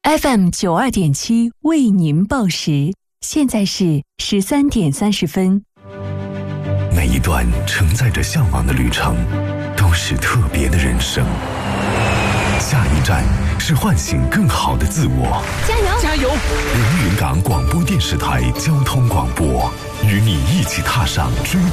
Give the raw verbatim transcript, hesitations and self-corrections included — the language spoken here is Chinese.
F M 九二点七为您报时，现在是十三点三十分。 每一段承载着向往的旅程，都是特别的人生。下一站是唤醒更好的自我。 加油！ 加油！ 连云港广播电视台交通广播，与你一起踏上追